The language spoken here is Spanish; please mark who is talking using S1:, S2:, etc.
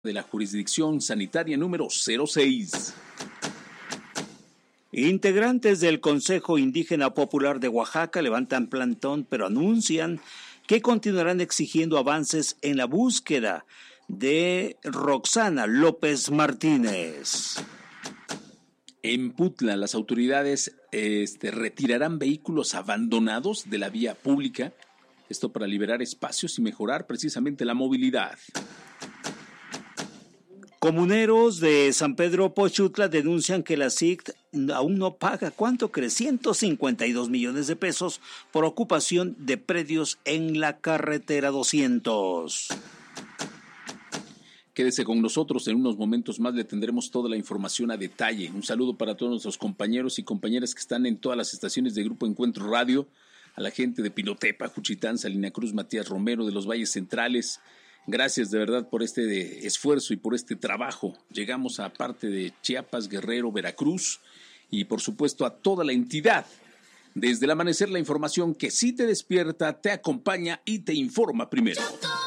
S1: de la jurisdicción sanitaria número 06.
S2: Integrantes del Consejo Indígena Popular de Oaxaca levantan plantón, pero anuncian que continuarán exigiendo avances en la búsqueda de Roxana López Martínez.
S1: En Putla, las autoridades retirarán vehículos abandonados de la vía pública, esto para liberar espacios y mejorar precisamente la movilidad.
S2: Comuneros de San Pedro Pochutla denuncian que la SIC aún no paga, ¿cuánto cree? 152 millones de pesos por ocupación de predios en la carretera 200.
S1: Quédese con nosotros, en unos momentos más le tendremos toda la información a detalle. Un saludo para todos nuestros compañeros y compañeras que están en todas las estaciones de Grupo Encuentro Radio, a la gente de Pinotepa, Juchitán, Salina Cruz, Matías Romero, de los Valles Centrales. Gracias de verdad por este esfuerzo y por este trabajo. Llegamos a parte de Chiapas, Guerrero, Veracruz y por supuesto a toda la entidad. Desde el amanecer, la información que sí te despierta, te acompaña y te informa primero.